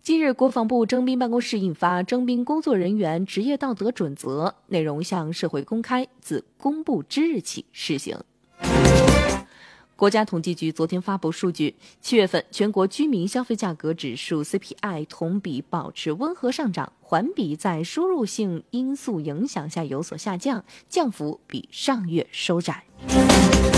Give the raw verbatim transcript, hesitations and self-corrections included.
近日，国防部征兵办公室印发《征兵工作人员职业道德准则》，内容向社会公开，自公布之日起施行。国家统计局昨天发布数据，七月份全国居民消费价格指数 C P I 同比保持温和上涨，环比在输入性因素影响下有所下降，降幅比上月收窄。